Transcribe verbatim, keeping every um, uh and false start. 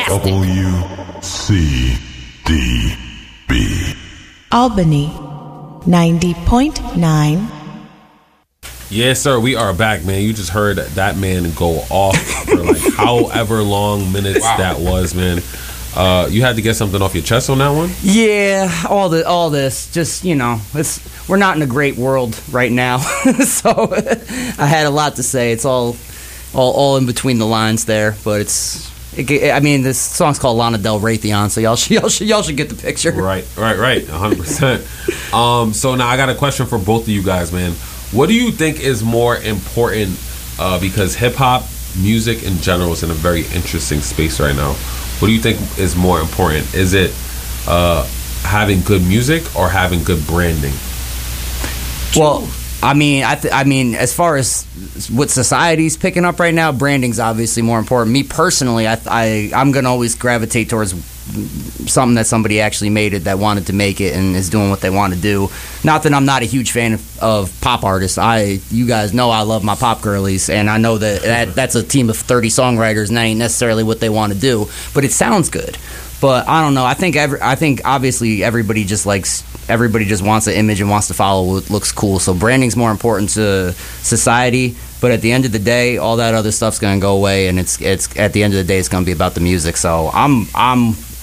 W C D B Albany ninety point nine. Yes, sir. We are back, man. You just heard that man go off for like however long minutes wow. that was, man. Uh, you had to get something off your chest on that one? Yeah, all the all this, just, you know, it's we're not in a great world right now, so I had a lot to say. It's all, all, all in between the lines there, but it's. It, I mean, this song's called Lana Del Raytheon, so y'all should, y'all should, y'all should get the picture. Right, right, right, one hundred percent. Um, so now I got a question for both of you guys, man. What do you think is more important? Uh, because hip hop music in general is in a very interesting space right now. What do you think is more important? Is it uh, having good music or having good branding? Well, I mean, I, th- I mean, as far as what society's picking up right now, branding's obviously more important. Me personally, I, I I'm gonna always gravitate towards something that somebody actually made it, that wanted to make it, and is doing what they want to do. Not that I'm not a huge fan of, of pop artists. I, you guys know I love my pop girlies, and I know that, that that's a team of thirty songwriters, and that ain't necessarily what they want to do, but it sounds good. But I don't know. I think every, I think obviously everybody just likes everybody just wants an image and wants to follow what looks cool. So branding's more important to society. But at the end of the day, all that other stuff's gonna go away, and it's it's at the end of the day, it's gonna be about the music. So I'm I'm